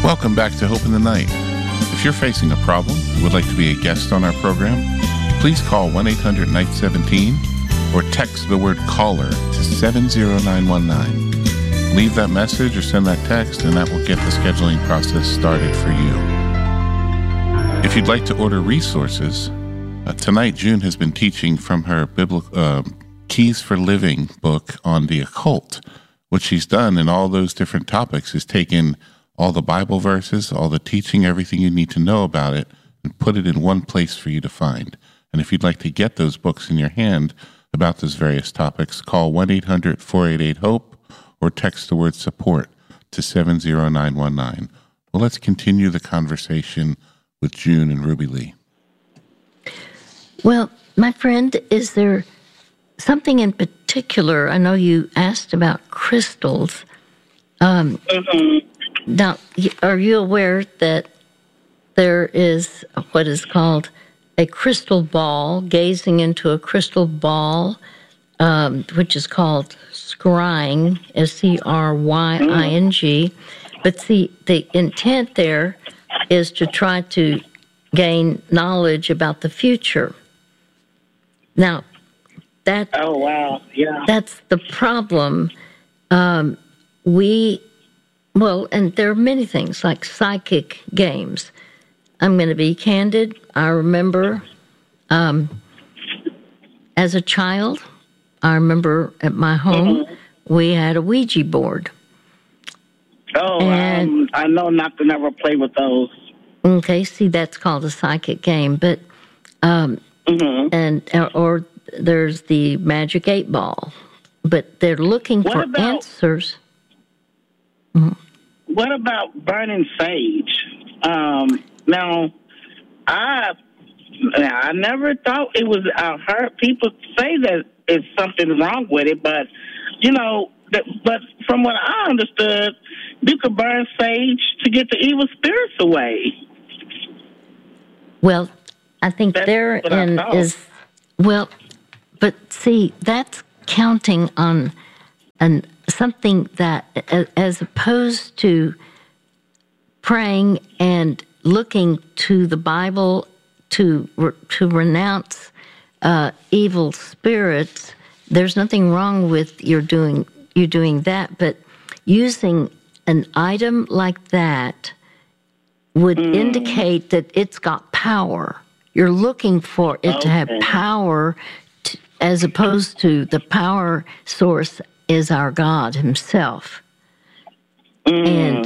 Welcome back to Hope in the Night. If you're facing a problem and would like to be a guest on our program, please call 1-800-NIGHT-17 or text the word caller to 70919. Leave that message or send that text, and that will get the scheduling process started for you. If you'd like to order resources, tonight June has been teaching from her Keys for Living book on the occult. What she's done in all those different topics is taken all the Bible verses, all the teaching, everything you need to know about it, and put it in one place for you to find. And if you'd like to get those books in your hand about those various topics, call 1-800-488-HOPE or text the word support to 70919. Well, let's continue the conversation with June and Ruby Lee. Well, my friend, is there something in particular? I know you asked about crystals. Now, are you aware that there is what is called a crystal ball, gazing into a crystal ball, which is called scrying, S-C-R-Y-I-N-G. But see, the intent there is to try to gain knowledge about the future. Now, that's the problem. And there are many things like psychic games. I'm going to be candid. I remember as a child, I remember at my home, we had a Ouija board. I know not to never play with those. Okay, see, that's called a psychic game. But, or there's the Magic 8 Ball. But they're looking for answers. What about burning sage? Now, I never thought it was. I heard people say that it's something wrong with it, but but from what I understood, you could burn sage to get the evil spirits away. Well, I think therein is but see, that's counting on something that, as opposed to praying and looking to the Bible to renounce evil spirits, there's nothing wrong with you doing that. But using an item like that would indicate that it's got power. You're looking for it to have power, as opposed to the power source is our God Himself. And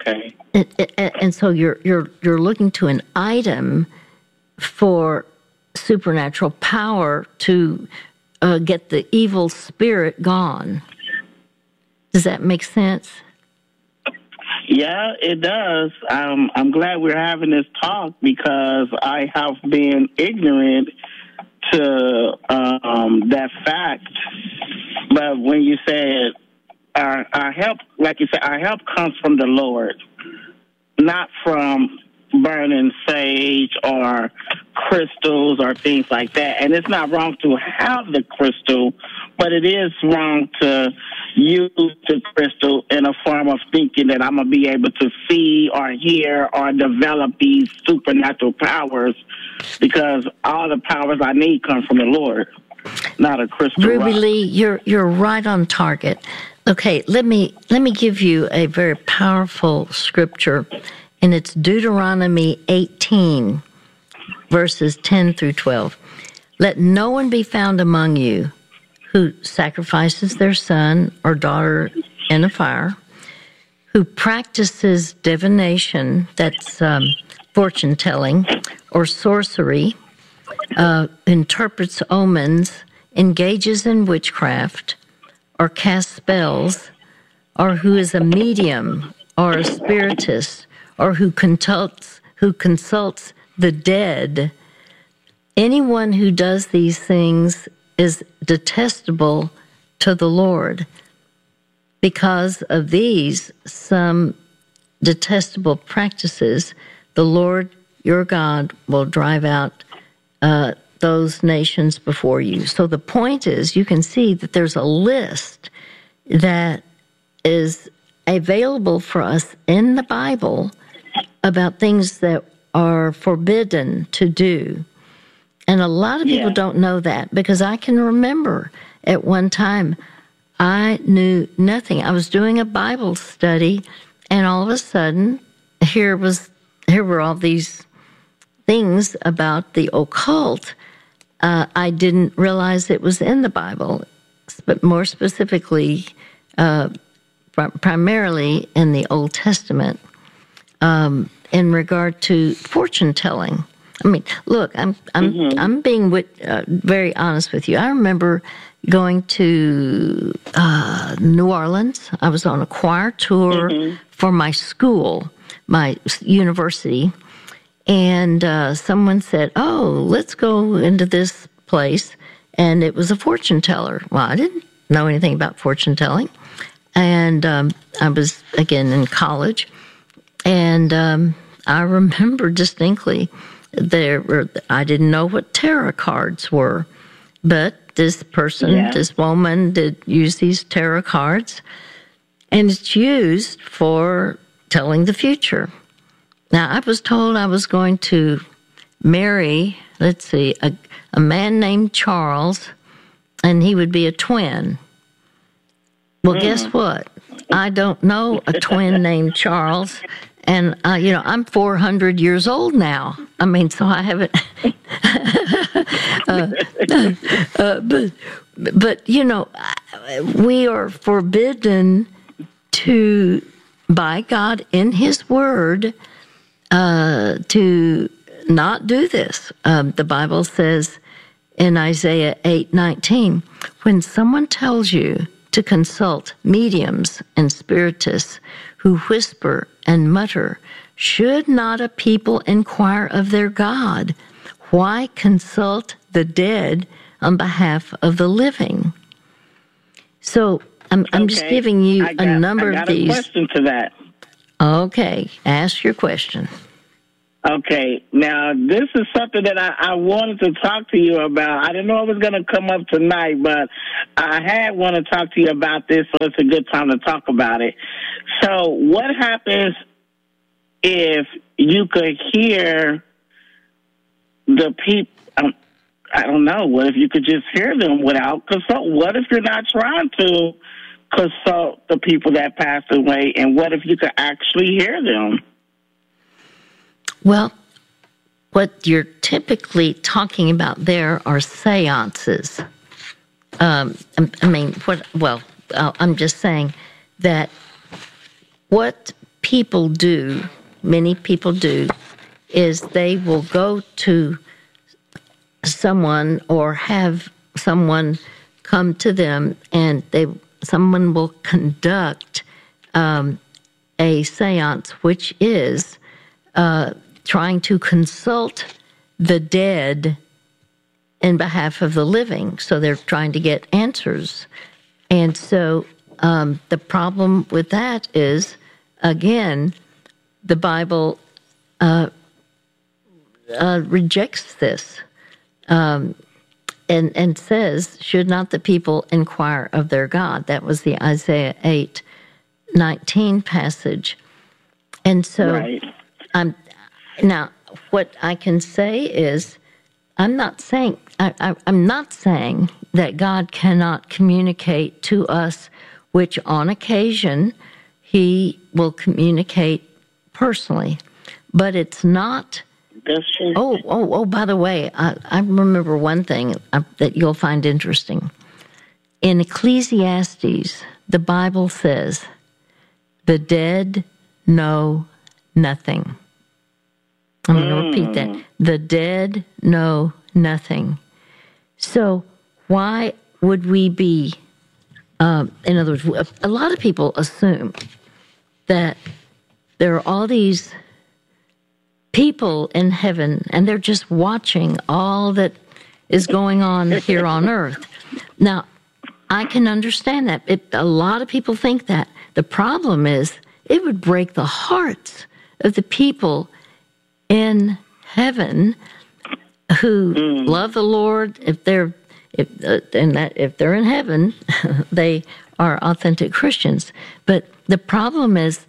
so you're looking to an item for supernatural power to get the evil spirit gone. Does that make sense? Yeah, it does. I'm glad we're having this talk because I have been ignorant to that fact. But when you said our help, like you said, our help comes from the Lord, not from burning sage or crystals or things like that. And it's not wrong to have the crystal, but it is wrong to use the crystal in a form of thinking that I'm going to be able to see or hear or develop these supernatural powers, because all the powers I need come from the Lord, not a crystal Ruby rock. Lee, you're right on target. Okay, let me give you a very powerful scripture, and it's Deuteronomy 18, verses 10 through 12. Let no one be found among you who sacrifices their son or daughter in a fire, who practices divination, that's fortune-telling, or sorcery, interprets omens, engages in witchcraft, or casts spells, or who is a medium or a spiritist, or who consults the dead. Anyone who does these things is detestable to the Lord. Because of these, some detestable practices, the Lord your God will drive out those nations before you. So the point is, you can see that there's a list that is available for us in the Bible about things that are forbidden to do. And a lot of people don't know that, because I can remember at one time I knew nothing. I was doing a Bible study, and all of a sudden here were all these things about the occult. I didn't realize it was in the Bible, but more specifically, primarily in the Old Testament, in regard to fortune telling. I mean, look, I'm being very honest with you. I remember going to New Orleans. I was on a choir tour for my school, my university, and someone said, "Oh, let's go into this place," and it was a fortune teller. Well, I didn't know anything about fortune telling, and I was again in college, and I remember distinctly. I didn't know what tarot cards were, but this person, this woman, did use these tarot cards, and it's used for telling the future. Now, I was told I was going to marry, a man named Charles, and he would be a twin. Well, guess what? I don't know a twin named Charles. And, I'm 400 years old now. I mean, so I haven't... but, we are forbidden to, by God in His Word, to not do this. The Bible says in Isaiah 8:19, when someone tells you to consult mediums and spiritists who whisper and mutter, should not a people inquire of their God? Why consult the dead on behalf of the living? So I'm just giving you a number of these. I got a question to that. Okay, ask your question. Okay, now this is something that I wanted to talk to you about. I didn't know it was going to come up tonight, but I had want to talk to you about this, so it's a good time to talk about it. So what happens if you could hear the people, I don't know, what if you could just hear them without consult? What if you're not trying to consult the people that passed away, and what if you could actually hear them? Well, what you're typically talking about there are seances. I'm just saying that what people do, many people do, is they will go to someone or have someone come to them, and someone will conduct a seance, which is trying to consult the dead in behalf of the living. So they're trying to get answers. And so the problem with that is, again, the Bible rejects this and says, should not the people inquire of their God? That was the Isaiah 8:19 passage. And so right. Now, what I can say is, I'm not saying that God cannot communicate to us, which on occasion He will communicate personally, but it's not. That's true. Oh! By the way, I remember one thing that you'll find interesting. In Ecclesiastes, the Bible says, "The dead know nothing." I'm going to repeat that. The dead know nothing. So why would we be, in other words, a lot of people assume that there are all these people in heaven and they're just watching all that is going on here on earth. Now, I can understand that. A lot of people think that. The problem is it would break the hearts of the people in heaven who love the Lord. If they're in heaven, they are authentic Christians. But the problem is,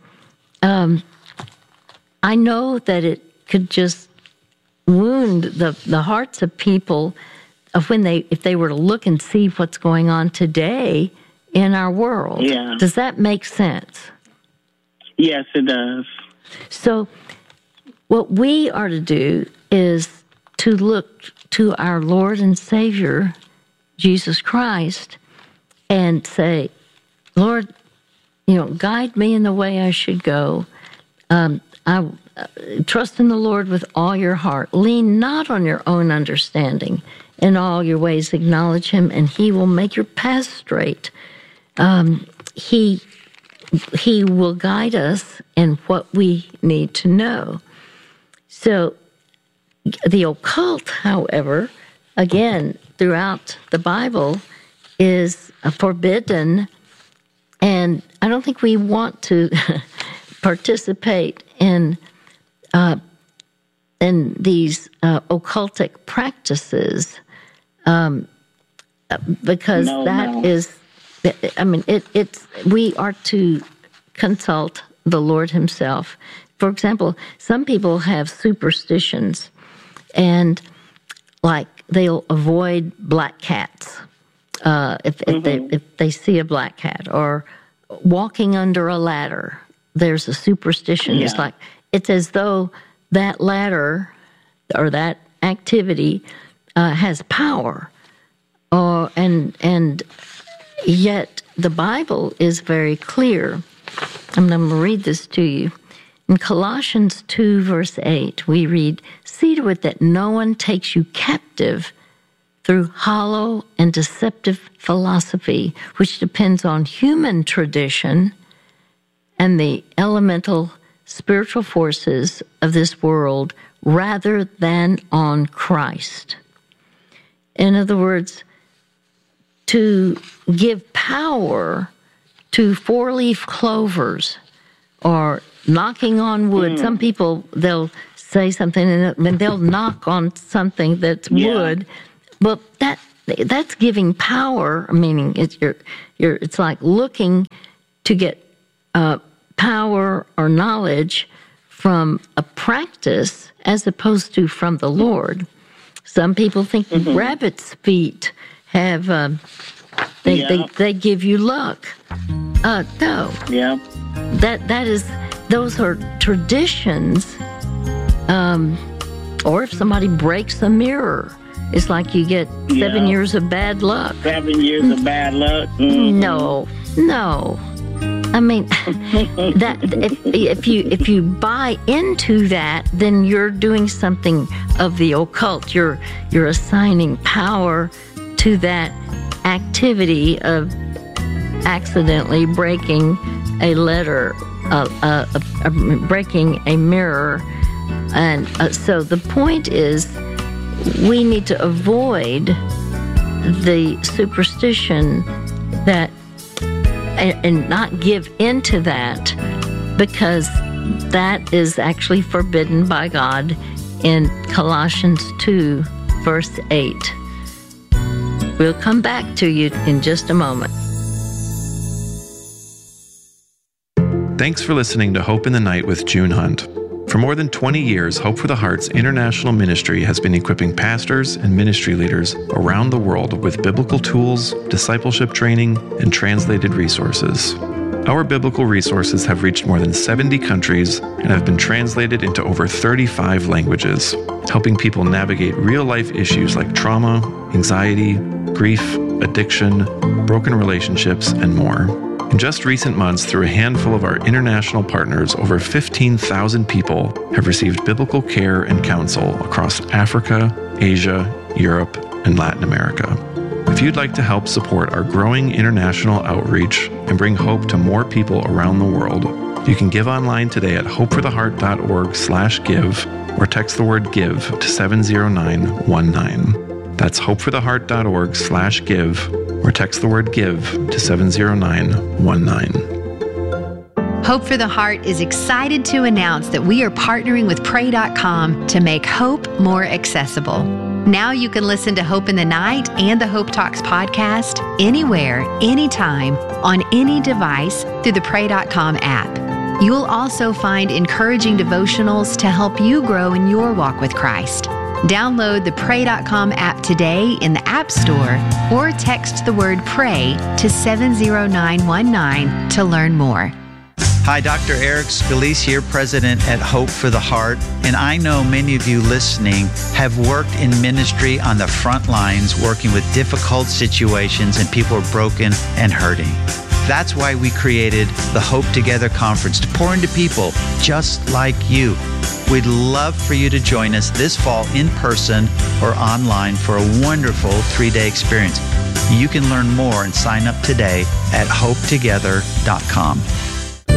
I know that it could just wound the hearts of people of if they were to look and see what's going on today in our world. Yeah. Does that make sense? Yes, it does. So what we are to do is to look to our Lord and Savior, Jesus Christ, and say, Lord, guide me in the way I should go. I trust in the Lord with all your heart. Lean not on your own understanding. In all your ways acknowledge him, and he will make your path straight. He will guide us in what we need to know. So the occult, however, again, throughout the Bible, is forbidden, and I don't think we want to participate in these occultic practices, because we are to consult the Lord himself. For example, some people have superstitions, and like they'll avoid black cats if they see a black cat, or walking under a ladder. There's a superstition. Yeah. It's as though that ladder or that activity has power, and yet the Bible is very clear. I'm going to read this to you. In Colossians 2, verse 8, we read, "See to it that no one takes you captive through hollow and deceptive philosophy, which depends on human tradition and the elemental spiritual forces of this world rather than on Christ." In other words, to give power to four-leaf clovers or knocking on wood. Some people, they'll say something and they'll knock on something that's wood. But that's giving power, meaning it's like looking to get power or knowledge from a practice as opposed to from the Lord. Some people think rabbit's feet have they give you luck. No. Yeah. Those are traditions. Or if somebody breaks a mirror, it's like you get 7 years of bad luck. 7 years of bad luck. Mm-hmm. No. I mean, that if you buy into that, then you're doing something of the occult. You're assigning power to that activity of accidentally breaking a letter, breaking a mirror, and so the point is, we need to avoid the superstition that. And not give into that, because that is actually forbidden by God in Colossians 2, verse 8. We'll come back to you in just a moment. Thanks for listening to Hope in the Night with June Hunt. For more than 20 years, Hope for the Heart's international ministry has been equipping pastors and ministry leaders around the world with biblical tools, discipleship training, and translated resources. Our biblical resources have reached more than 70 countries and have been translated into over 35 languages, helping people navigate real-life issues like trauma, anxiety, grief, addiction, broken relationships, and more. In just recent months, through a handful of our international partners, over 15,000 people have received biblical care and counsel across Africa, Asia, Europe, and Latin America. If you'd like to help support our growing international outreach and bring hope to more people around the world, you can give online today at hopefortheheart.org/give or text the word GIVE to 70919. That's hopefortheheart.org/give or text the word GIVE to 70919. Hope for the Heart is excited to announce that we are partnering with Pray.com to make hope more accessible. Now you can listen to Hope in the Night and the Hope Talks podcast anywhere, anytime, on any device through the Pray.com app. You'll also find encouraging devotionals to help you grow in your walk with Christ. Download the Pray.com app today in the App Store or text the word PRAY to 70919 to learn more. Hi, Dr. Eric Scalise here, President at Hope for the Heart. And I know many of you listening have worked in ministry on the front lines, working with difficult situations and people are broken and hurting. That's why we created the Hope Together Conference to pour into people just like you. We'd love for you to join us this fall in person or online for a wonderful 3-day experience. You can learn more and sign up today at hopetogether.com.